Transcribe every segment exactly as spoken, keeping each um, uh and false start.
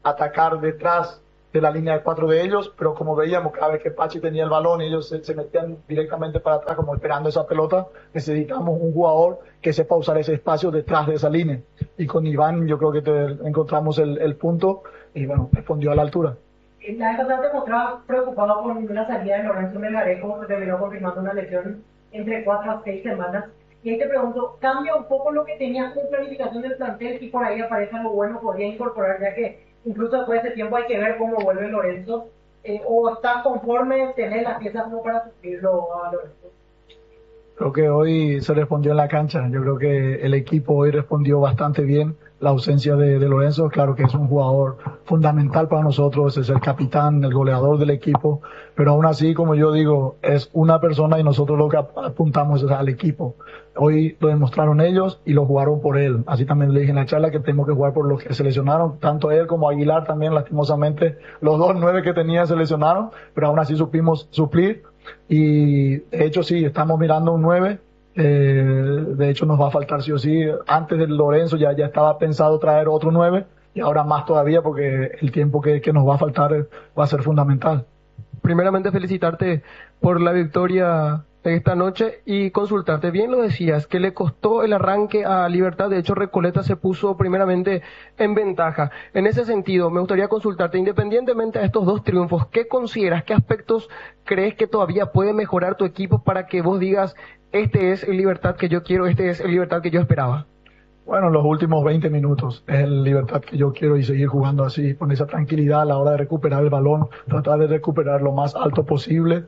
atacar detrás de la línea de cuatro de ellos, pero como veíamos, cada vez que Pachi tenía el balón, ellos se, se metían directamente para atrás, como esperando esa pelota. Necesitamos un jugador que sepa usar ese espacio detrás de esa línea. Y con Iván yo creo que te, encontramos el, el punto y bueno, respondió a la altura. La vez pasada te mostraba preocupado por la salida de Lorenzo Melgarejo, que terminó confirmando una lesión entre cuatro a seis semanas. Y ahí te pregunto, ¿cambia un poco lo que tenías con planificación del plantel? Si por ahí aparece algo bueno, podría incorporar, ya que incluso después de ese tiempo hay que ver cómo vuelve Lorenzo, eh, o estás conforme tener las piezas como para suplirlo a Lorenzo. Creo que hoy se respondió en la cancha. Yo creo que el equipo hoy respondió bastante bien. La ausencia de, de Lorenzo, claro que es un jugador fundamental para nosotros, es el capitán, el goleador del equipo, pero aún así, como yo digo, es una persona y nosotros lo que apuntamos es al equipo. Hoy lo demostraron ellos y lo jugaron por él. Así también le dije en la charla que tenemos que jugar por los que seleccionaron, tanto él como Aguilar también, lastimosamente, los dos nueve que tenía seleccionaron, pero aún así supimos suplir y de hecho sí, estamos mirando un nueve. Eh, de hecho nos va a faltar sí o sí. Antes del Lorenzo ya, ya estaba pensado traer otro nueve y ahora más todavía porque el tiempo que, que nos va a faltar va a ser fundamental. Primeramente felicitarte por la victoria esta noche y consultarte, bien lo decías, que le costó el arranque a Libertad, de hecho Recoleta se puso primeramente en ventaja. En ese sentido, me gustaría consultarte, independientemente de estos dos triunfos, ¿qué consideras, qué aspectos crees que todavía puede mejorar tu equipo para que vos digas, este es el Libertad que yo quiero, este es el Libertad que yo esperaba? Bueno, los últimos veinte minutos es el Libertad que yo quiero y seguir jugando así, con esa tranquilidad a la hora de recuperar el balón, tratar de recuperar lo más alto posible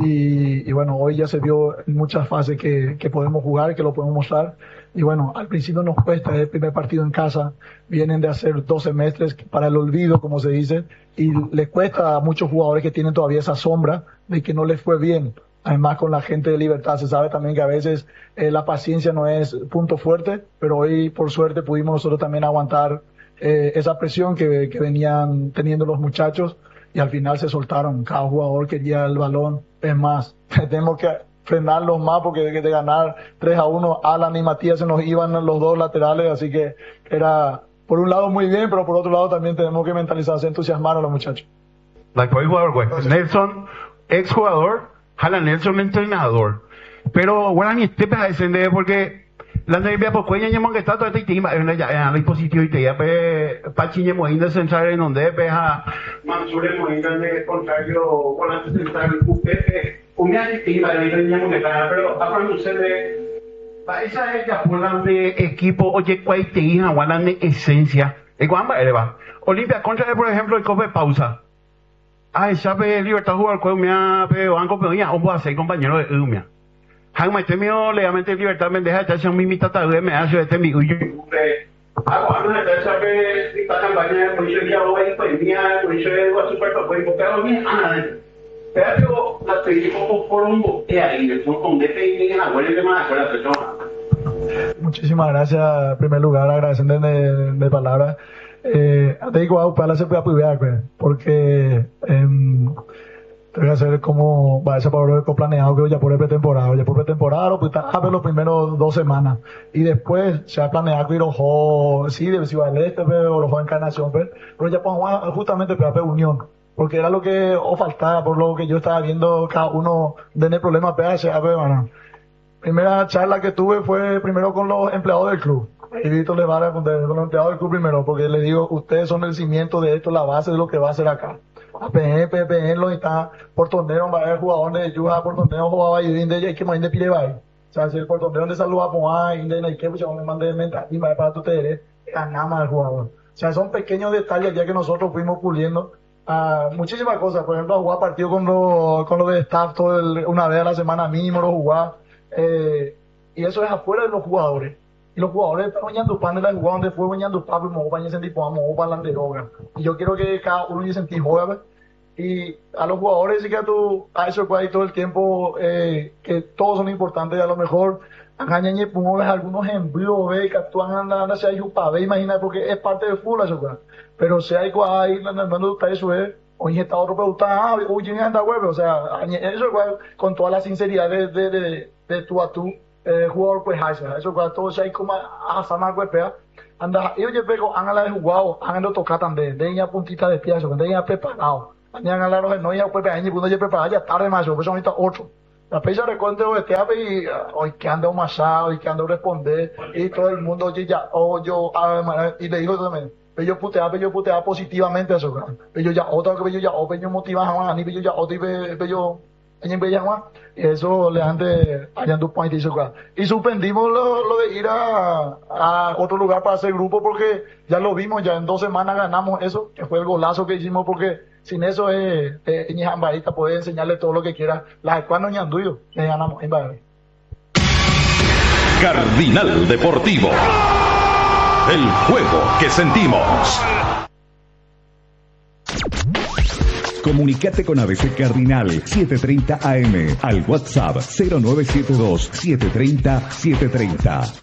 y, y bueno, hoy ya se vio en muchas fases que, que podemos jugar, que lo podemos mostrar y bueno, al principio nos cuesta, es el primer partido en casa, vienen de hacer dos semestres para el olvido, como se dice, y les cuesta a muchos jugadores que tienen todavía esa sombra de que no les fue bien. Además, con la gente de Libertad se sabe también que a veces eh, la paciencia no es punto fuerte, pero hoy por suerte pudimos nosotros también aguantar eh, esa presión que, que venían teniendo los muchachos y al final se soltaron. Cada jugador quería el balón. Es más, tenemos que frenarlos más porque de, de ganar tres a uno, Alan y Matías se nos iban los dos laterales, así que era por un lado muy bien, pero por otro lado también tenemos que mentalizarse, entusiasmar a los muchachos. Like, fue jugador, güey. Nelson, ex jugador. Jala Nelson entrenador, pero bueno ni este para descender porque la nevia por cuella ñemo que está todo este tema en la dispositivo y te ya pe pachiñe moinda central en donde pe a Mansure moinda de contrario volante central usted un día tema de ñemo que está pero hablando usted de esa es la forma de equipo oye cuál te hija guardan de esencia el guamba eleva Olimpia contra por ejemplo el cope pausa. Ah, esa pe Libertad jugar con mi pe banco pero ya vamos a ser compañero de Umia. Hang este mío legalmente Libertad me deja esta mi mitad tarde me hace este mi uy. Ah, cuando esa pe esta campaña por eso ya lo voy pues mía, por eso es algo super top y porque lo mía. Ah, pero la pedimos por un bote ahí, de con D P I en la huelga de más la persona. Muchísimas gracias en primer lugar, agradeciendo de, de palabras. Eh, te digo, para se puede apoyar, porque eh, voy a hacer como va a ser para planeado que ya por el pretemporada, ya por pretemporada, pues está a ver los primeros dos semanas y después se ha planeado que los juegos, sí, de Ciudad del Este, pero los juegos Encarnación, pero, pero ya podemos justamente para la Unión, porque era lo que os faltaba, por lo que yo estaba viendo cada uno tener problemas, pero se bueno. Primera charla que tuve fue primero con los empleados del club. Y Víctor le va a responder con los empleados del club primero, porque les digo, ustedes son el cimiento de esto, la base de lo que va a hacer acá. A P N, P P N lo está por torneo, va a haber jugadores de Yuja, por torneo jugaba y de hay que más de Pirebay. O sea, si el por torneo de salud va a poner, y de hay que pues me mande mental y va para tu T R, nada más el jugador. O sea, son pequeños detalles ya que nosotros fuimos puliendo. Uh, muchísimas cosas, por ejemplo, jugar partido con los con lo de staff todo el, una vez a la semana mínimo, lo jugar. Eh, y eso es afuera de los jugadores. Y los jugadores están bañando pan de la jugada donde fue bañando papi, mo bañando en tipo mo para la droga. Y yo quiero que cada uno se sentir juega. Y a los jugadores sí que a tu a eso que hay todo el tiempo eh, que todos son importantes, a lo mejor engañan y pongo algunos ejemplos ve que actúan andando hacia ahí para ver, imagina porque es parte del fútbol eso pues. Pero si hay ahí andando eso es hoy está otro producto, ah, hoy anda web, o sea, eso con toda la sinceridad de, de, de, de tú a tú, eh, jugador pues eso, eso todo se hay como a sanar web, anda, yo ya pego, han la de jugado, han lo tocado también, de ella puntita de pie, de ella preparado. Mañana la los no ya pues año cuando ya preparado ya tarde más, pues ahorita ocho. La pesa recuente o este y hoy que ando masado y que ando responder y todo el mundo oye ya oh yo y le dijo también, pero yo putea, pero yo putea positivamente eso, pero yo ya otra que yo ya o yo motiva a ni pero yo ya otro y yo en Bellagua, y eso le han de allá en tu point y suspendimos lo, lo de ir a, a otro lugar para hacer grupo porque ya lo vimos, ya en dos semanas ganamos eso, que fue el golazo que hicimos porque sin eso es eh, Ñambarita puede enseñarle todo lo que quiera, las cuando ñanduyo, le ganamos en Bahía. Cardinal Deportivo, el juego que sentimos. Comunicate con A B C Cardinal siete treinta A M al WhatsApp cero nueve siete dos siete tres cero siete tres cero.